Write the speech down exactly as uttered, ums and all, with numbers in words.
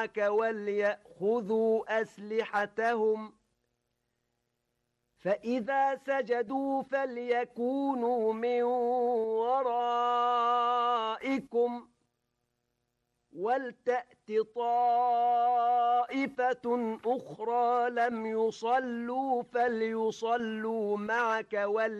معك وليأخذوا أسلحتهم فإذا سجدوا فليكونوا من ورائكم ولتأت طائفة أخرى لم يصلوا فليصلوا معك ول